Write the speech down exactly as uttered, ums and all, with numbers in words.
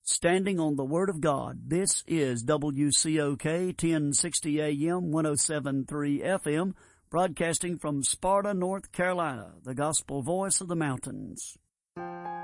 Standing on the Word of God. This is W C O K ten sixty A M, one oh seven point three F M, broadcasting from Sparta, North Carolina, the gospel voice of the mountains.